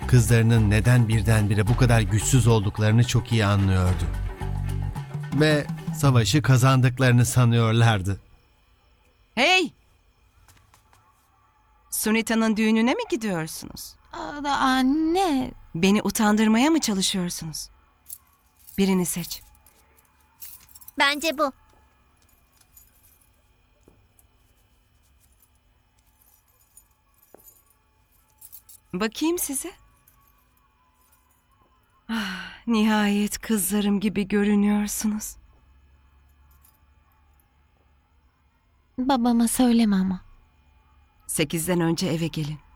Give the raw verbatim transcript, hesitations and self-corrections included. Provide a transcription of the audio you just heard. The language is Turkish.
kızlarının neden birdenbire bu kadar güçsüz olduklarını çok iyi anlıyordu. Ve savaşı kazandıklarını sanıyorlardı. Hey! Sunita'nın düğününe mi gidiyorsunuz? Aa, anne. Beni utandırmaya mı çalışıyorsunuz? Birini seç. Bence bu. Bakayım size. Ah, nihayet kızlarım gibi görünüyorsunuz. Babama söyleme ama. Sekizden önce eve gelin.